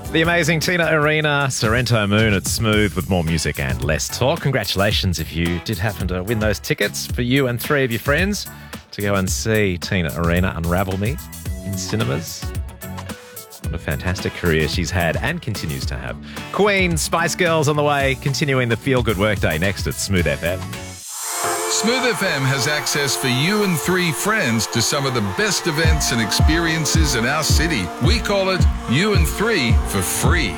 The amazing Tina Arena, Sorrento Moon at Smooth with more music and less talk. Congratulations if you did happen to win those tickets for you and 3 of your friends to go and see Tina Arena Unravel Me in cinemas. What a fantastic career she's had and continues to have. Queen, Spice Girls on the way, continuing the feel-good workday next at Smooth FM. Smooth FM has access for you and 3 friends to some of the best events and experiences in our city. We call it You and 3 for free.